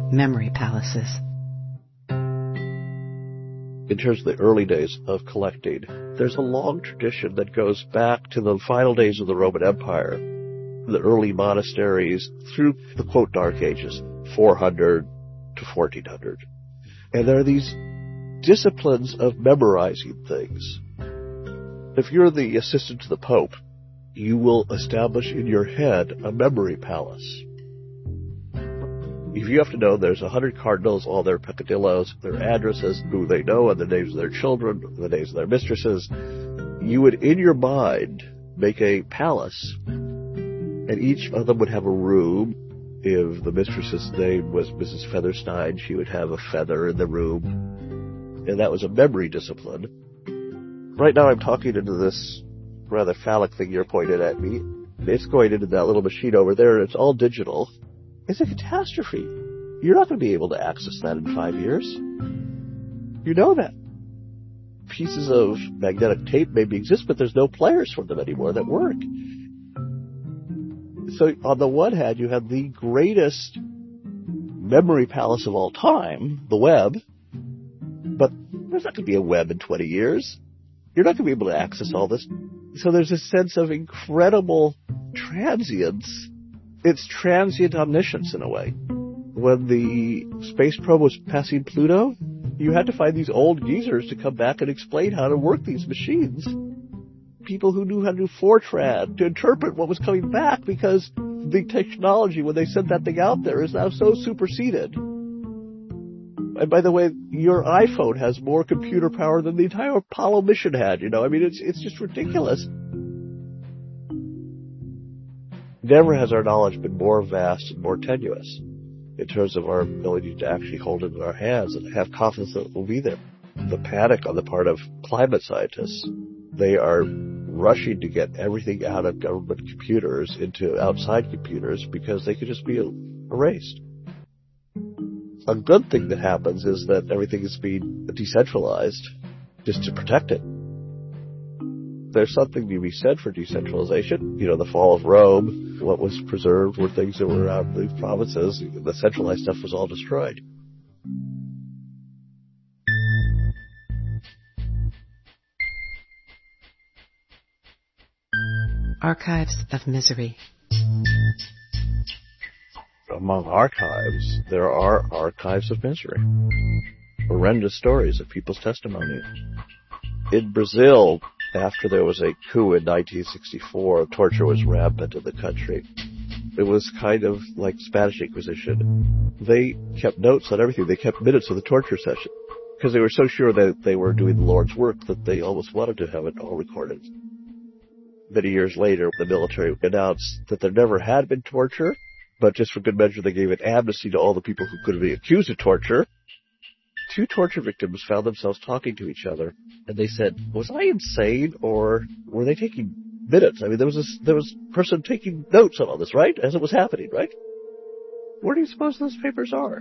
memory palaces. In terms of the early days of collecting, there's a long tradition that goes back to the final days of the Roman Empire, the early monasteries through the, quote, Dark Ages, 400 to 1400. And there are these disciplines of memorizing things. If you're the assistant to the Pope, you will establish in your head a memory palace. If you have to know there's 100 cardinals, all their peccadillos, their addresses, who they know, and the names of their children, the names of their mistresses, you would, in your mind, make a palace, and each of them would have a room. If the mistress's name was Mrs. Featherstein, she would have a feather in the room, and that was a memory discipline. Right now I'm talking into this rather phallic thing you're pointing at me. It's going into that little machine over there, and it's all digital. It's a catastrophe. You're not going to be able to access that in 5 years. You know that. Pieces of magnetic tape maybe exist, but there's no players for them anymore that work. So on the one hand, you have the greatest memory palace of all time, the web, but there's not going to be a web in 20 years. You're not going to be able to access all this. So there's a sense of incredible transience. It's transient omniscience in a way. When the space probe was passing Pluto, you had to find these old geezers to come back and explain how to work these machines. People who knew how to do Fortran, to interpret what was coming back, because the technology, when they sent that thing out there, is now so superseded. And by the way, your iPhone has more computer power than the entire Apollo mission had, you know? I mean, it's just ridiculous. Never has our knowledge been more vast and more tenuous in terms of our ability to actually hold it in our hands and have confidence that it will be there. The panic on the part of climate scientists, they are rushing to get everything out of government computers into outside computers because they could just be erased. A good thing that happens is that everything is being decentralized just to protect it. There's something to be said for decentralization. You know, the fall of Rome, what was preserved were things that were out of the provinces. The centralized stuff was all destroyed. Archives of Misery. Among archives, there are archives of misery. Horrendous stories of people's testimony. In Brazil, after there was a coup in 1964, torture was rampant in the country. It was kind of like Spanish Inquisition. They kept notes on everything. They kept minutes of the torture session because they were so sure that they were doing the Lord's work that they almost wanted to have it all recorded. Many years later, the military announced that there never had been torture, but just for good measure, they gave an amnesty to all the people who could be accused of torture. 2 torture victims found themselves talking to each other, and they said, was I insane, or were they taking minutes? I mean, there was a person taking notes on all this, right? As it was happening, right? Where do you suppose those papers are?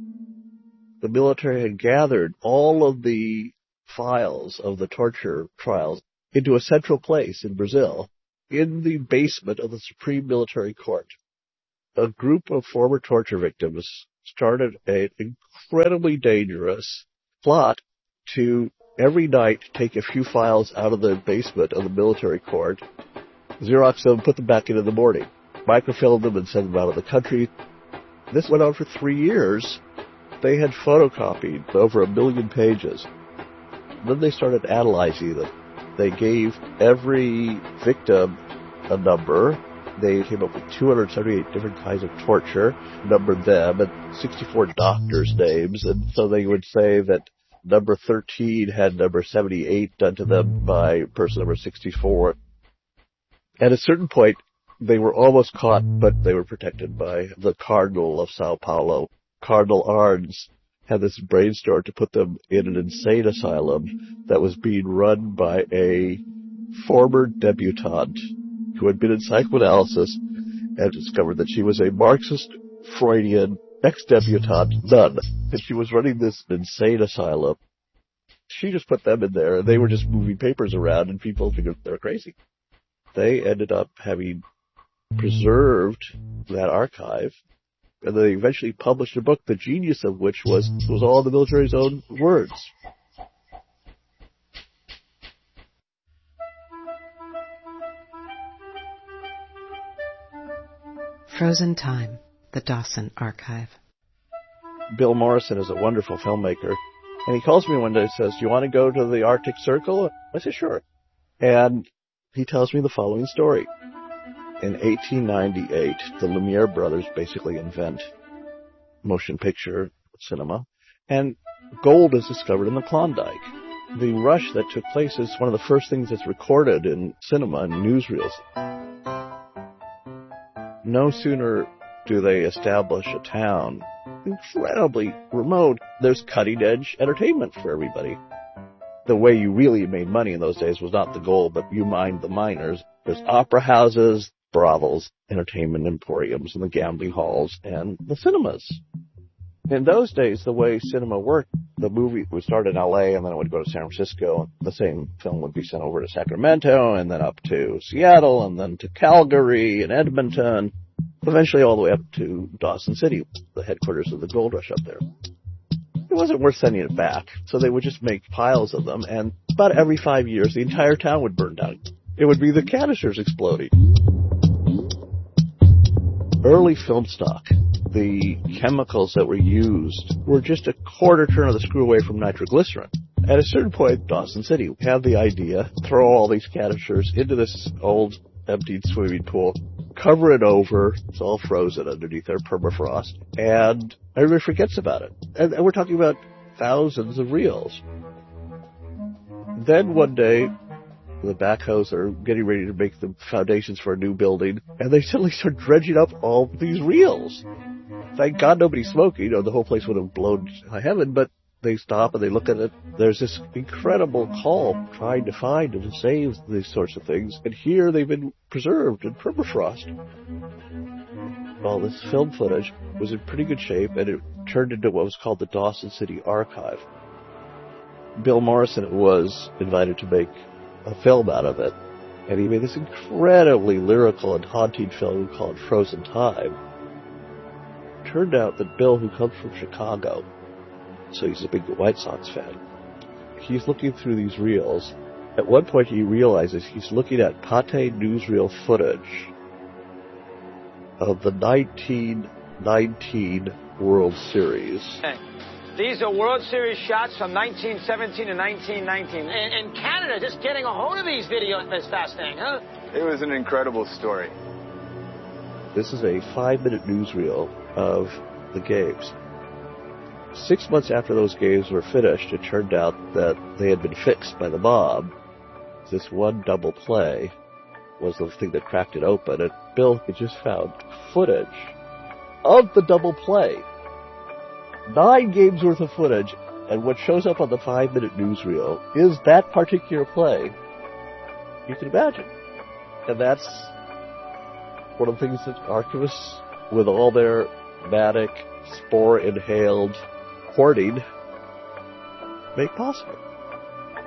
The military had gathered all of the files of the torture trials into a central place in Brazil, in the basement of the Supreme Military Court. A group of former torture victims started an incredibly dangerous plot to every night take a few files out of the basement of the military court, Xerox them, put them back in the morning, microfilm them and send them out of the country. This went on for 3 years. They had photocopied over 1 million pages. Then they started analyzing them. They gave every victim a number. They came up with 278 different kinds of torture, numbered them, and 64 doctors' names. And so they would say that number 13 had number 78 done to them by person number 64. At a certain point, they were almost caught, but they were protected by the Cardinal of Sao Paulo. Cardinal Arns had this brainstorm to put them in an insane asylum that was being run by a former debutante who had been in psychoanalysis and discovered that she was a Marxist, Freudian, ex-debutante nun, and she was running this insane asylum. She just put them in there, and they were just moving papers around, and people figured they were crazy. They ended up having preserved that archive And they eventually published a book, the genius of which was all the military's own words. Frozen Time, the Dawson Archive. Bill Morrison is a wonderful filmmaker, and he calls me one day and says, "Do you want to go to the Arctic Circle?" I said, "Sure." And he tells me the following story. In 1898, the Lumiere brothers basically invent motion picture cinema, and gold is discovered in the Klondike. The rush that took place is one of the first things that's recorded in cinema and newsreels. No sooner do they establish a town incredibly remote, there's cutting-edge entertainment for everybody. The way you really made money in those days was not the gold, but you mined the miners. There's opera houses, brothels, entertainment emporiums, and the gambling halls, and the cinemas. In those days, the way cinema worked, the movie would start in L.A., and then it would go to San Francisco. The same film would be sent over to Sacramento, and then up to Seattle, and then to Calgary and Edmonton, eventually all the way up to Dawson City, the headquarters of the gold rush up there. It wasn't worth sending it back, so they would just make piles of them, and about every 5 years, the entire town would burn down. It would be the canisters exploding. Early film stock, the chemicals that were used were just a quarter turn of the screw away from nitroglycerin. At a certain point, Dawson City had the idea, throw all these canisters into this old emptied swimming pool, cover it over, it's all frozen underneath their permafrost, and everybody forgets about it. And we're talking about thousands of reels. Then one day, the backhoes are getting ready to make the foundations for a new building, and they suddenly start dredging up all these reels. Thank God nobody's smoking. The whole place would have blown to high heaven, but they stop and they look at it. There's this incredible call trying to find and to save these sorts of things, and here they've been preserved in permafrost. All this film footage was in pretty good shape, and it turned into what was called the Dawson City Archive. Bill Morrison was invited to make a film out of it, and he made this incredibly lyrical and haunting film called Frozen Time. Turned out that Bill, who comes from Chicago, so he's a big White Sox fan, he's looking through these reels. At one point he realizes he's looking at Pathé newsreel footage of the 1919 World Series. These are World Series shots from 1917 and 1919. And Canada just getting a hold of these videos this fast thing, huh? It was an incredible story. This is a 5-minute newsreel of the games. 6 months after those games were finished, it turned out that they had been fixed by the mob. This one double play was the thing that cracked it open, and Bill had just found footage of the double play. 9 games worth of footage, and what shows up on the 5-minute newsreel is that particular play. You can imagine. And that's one of the things that archivists, with all their manic, spore-inhaled hoarding, make possible.